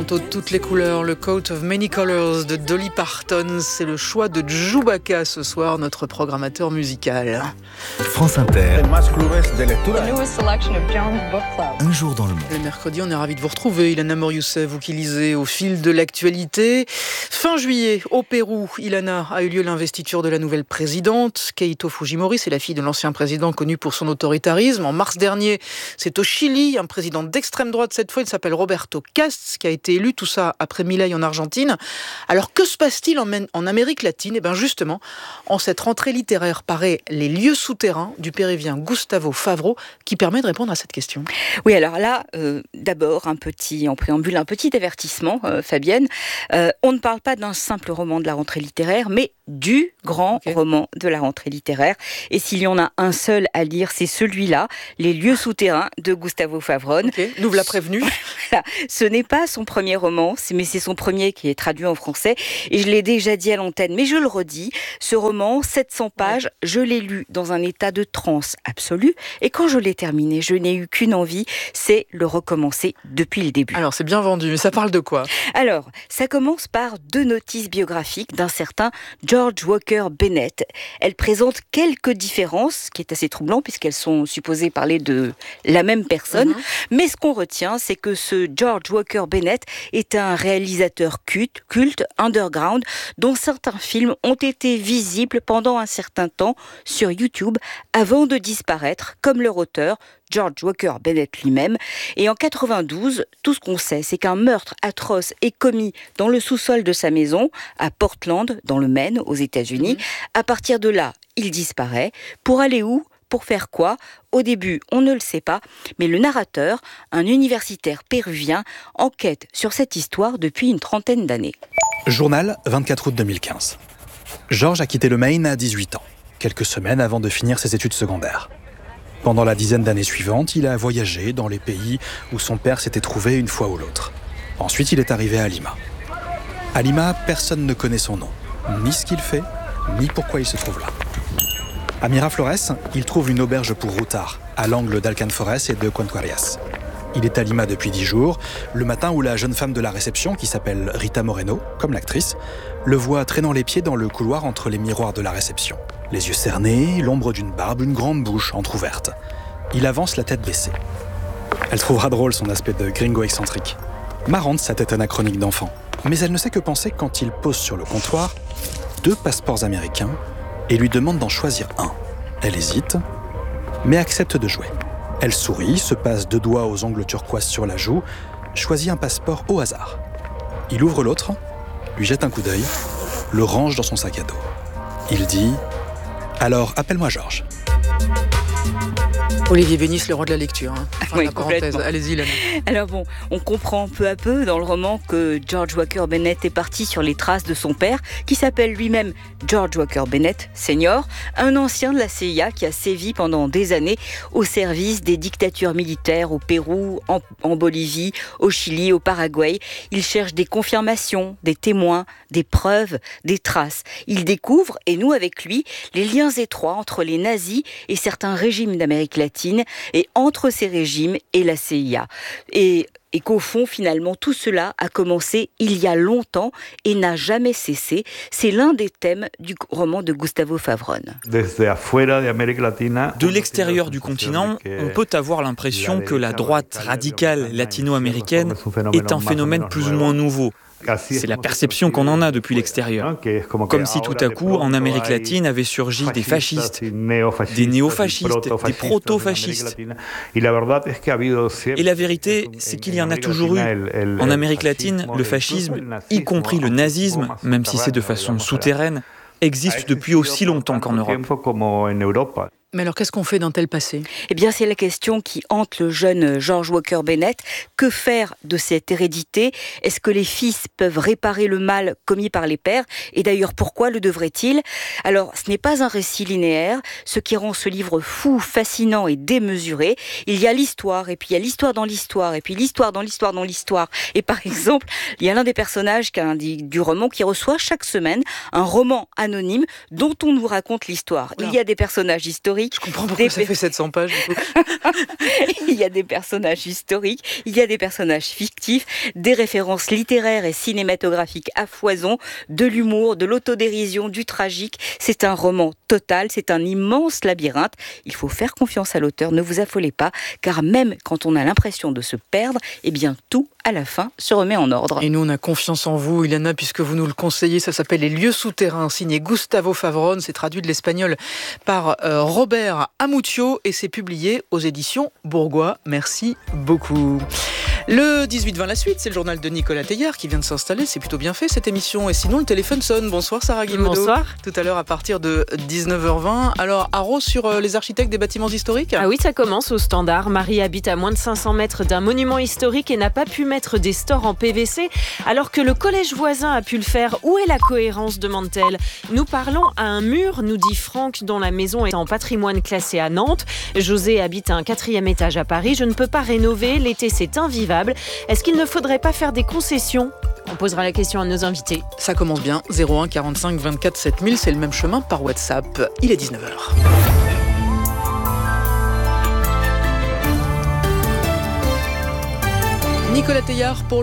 manteau de toutes les couleurs, le coat of many colors de Dolly Parton. C'est le choix de Chewbacca ce soir, notre programmateur musical. France Inter. Un jour dans le monde. Le mercredi, on est ravis de vous retrouver. Ilana Morioussef, vous qui lisez au fil de l'actualité. Fin juillet, au Pérou, Ilana, a eu lieu l'investiture de la nouvelle présidente. Keïto Fujimori, c'est la fille de l'ancien président connu pour son autoritarisme. En mars dernier, c'est au Chili, un président d'extrême droite cette fois, il s'appelle Roberto Castes, qui a été élu, tout ça après Milei en Argentine. Alors que se passe-t-il en Amérique latine ? Eh bien justement, en cette rentrée littéraire paraît Les lieux souterrains du péruvien Gustavo Favro, qui permet de répondre à cette question. Oui, alors là, d'abord, en préambule, un petit avertissement, Fabienne. On ne parle pas d'un simple roman de la rentrée littéraire, mais du grand roman de la rentrée littéraire. Et s'il y en a un seul à lire, c'est celui-là, Les lieux souterrains de Gustavo Favron. Nous l'a prévenu. Ce n'est pas son premier roman, mais c'est son premier qui est traduit en français. Et je l'ai déjà dit à l'antenne, mais je le redis, ce roman, 700 pages, je l'ai lu dans un état de transe absolue. Et quand je l'ai terminé, je n'ai eu qu'une envie, c'est le recommencer depuis le début. Alors, c'est bien vendu, mais ça parle de quoi ? Alors, ça commence par 2 notices biographiques d'un certain George Walker Bennett. Elles présentent quelques différences, ce qui est assez troublant puisqu'elles sont supposées parler de la même personne. Mais ce qu'on retient, c'est que ce George Walker Bennett est un réalisateur culte, underground, dont certains films ont été visibles pendant un certain temps sur YouTube avant de disparaître, comme leur auteur, George Walker Bennett lui-même. Et en 92, tout ce qu'on sait, c'est qu'un meurtre atroce est commis dans le sous-sol de sa maison, à Portland, dans le Maine, aux États-Unis. À partir de là, il disparaît. Pour aller où ? Pour faire quoi ? Au début, on ne le sait pas, mais le narrateur, un universitaire péruvien, enquête sur cette histoire depuis une 30aine d'années. Journal, 24 août 2015. George a quitté le Maine à 18 ans, quelques semaines avant de finir ses études secondaires. Pendant la dizaine d'années suivantes, il a voyagé dans les pays où son père s'était trouvé une fois ou l'autre. Ensuite, il est arrivé à Lima. À Lima, personne ne connaît son nom, ni ce qu'il fait, ni pourquoi il se trouve là. À Miraflores, il trouve une auberge pour routards, à l'angle d'Alcanforès et de Conquarias. Il est à Lima depuis 10 jours, le matin où la jeune femme de la réception, qui s'appelle Rita Moreno, comme l'actrice, le voit traînant les pieds dans le couloir entre les miroirs de la réception. Les yeux cernés, l'ombre d'une barbe, une grande bouche entrouverte. Il avance la tête baissée. Elle trouvera drôle son aspect de gringo excentrique. Marrante sa tête anachronique d'enfant. Mais elle ne sait que penser quand il pose sur le comptoir 2 passeports américains et lui demande d'en choisir un. Elle hésite, mais accepte de jouer. Elle sourit, se passe 2 doigts aux ongles turquoise sur la joue, choisit un passeport au hasard. Il ouvre l'autre, lui jette un coup d'œil, le range dans son sac à dos. Il dit « Alors, appelle-moi Georges ». Olivier Bénis, le roi de la lecture. Oui, complètement. Allez-y, Lana. Alors bon, on comprend peu à peu dans le roman que George Walker Bennett est parti sur les traces de son père, qui s'appelle lui-même George Walker Bennett Senior, un ancien de la CIA qui a sévi pendant des années au service des dictatures militaires au Pérou, en Bolivie, au Chili, au Paraguay. Il cherche des confirmations, des témoins, des preuves, des traces. Il découvre, et nous avec lui, les liens étroits entre les nazis et certains régimes d'Amérique latine, et entre ces régimes et la CIA. Et qu'au fond, finalement, tout cela a commencé il y a longtemps et n'a jamais cessé. C'est l'un des thèmes du roman de Gustavo Favron. De l'extérieur du continent, on peut avoir l'impression que la droite radicale latino-américaine est un phénomène plus ou moins nouveau. C'est la perception qu'on en a depuis l'extérieur. Comme si tout à coup, en Amérique latine, avaient surgi des fascistes, des néofascistes, des proto-fascistes. Et la vérité, c'est qu'il y en a toujours eu. En Amérique latine, le fascisme, y compris le nazisme, même si c'est de façon souterraine, existe depuis aussi longtemps qu'en Europe. Mais alors, qu'est-ce qu'on fait d'un tel passé ? Eh bien, c'est la question qui hante le jeune George Walker Bennett. Que faire de cette hérédité ? Est-ce que les fils peuvent réparer le mal commis par les pères ? Et d'ailleurs, pourquoi le devraient-ils ? Alors, ce n'est pas un récit linéaire, ce qui rend ce livre fou, fascinant et démesuré. Il y a l'histoire, et puis il y a l'histoire dans l'histoire, et puis l'histoire dans l'histoire dans l'histoire. Et par exemple, il y a l'un des personnages du roman qui reçoit chaque semaine un roman anonyme dont on nous raconte l'histoire. Il y a des personnages historiques, historiques. Je comprends pourquoi ça fait 700 pages. Du coup. Il y a des personnages historiques, il y a des personnages fictifs, des références littéraires et cinématographiques à foison, de l'humour, de l'autodérision, du tragique. C'est un roman total, c'est un immense labyrinthe. Il faut faire confiance à l'auteur, ne vous affolez pas, car même quand on a l'impression de se perdre, eh bien tout, à la fin, se remet en ordre. Et nous, on a confiance en vous, Ilana, puisque vous nous le conseillez. Ça s'appelle Les lieux souterrains, signé Gustavo Favron. C'est traduit de l'espagnol par Robert Amuccio et c'est publié aux éditions Bourgois. Merci beaucoup. Le 18-20, la suite, c'est le journal de Nicolas Teillard qui vient de s'installer. C'est plutôt bien fait cette émission. Et sinon, le téléphone sonne. Bonsoir Sarah Guimaudeau. Bonsoir. Tout à l'heure à partir de 19h20. Alors, Haro sur les architectes des bâtiments historiques. Ah oui, ça commence au Standard. Marie habite à moins de 500 mètres d'un monument historique et n'a pas pu mettre des stores en PVC alors que le collège voisin a pu le faire. Où est la cohérence, demande-t-elle. Nous parlons à un mur, nous dit Franck, dont la maison est en patrimoine classé à Nantes. José habite à un 4e étage à Paris. Je ne peux pas rénover, l'été c'est invivable. Est-ce qu'il ne faudrait pas faire des concessions ? On posera la question à nos invités. Ça commence bien, 01 45 24 7000, c'est le même chemin par WhatsApp. Il est 19h. Nicolas Teillard pour